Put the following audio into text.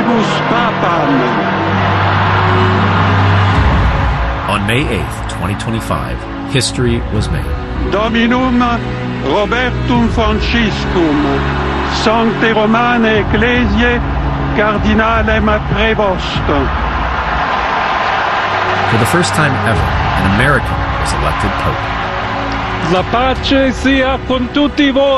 Dominibus Papam. On May 8th, 2025, history was made. Dominum Robertum Franciscum, Sancte Romane Ecclesiae, Cardinalem Prevost. For the first time ever, an American was elected pope. La pace sia con tutti voi.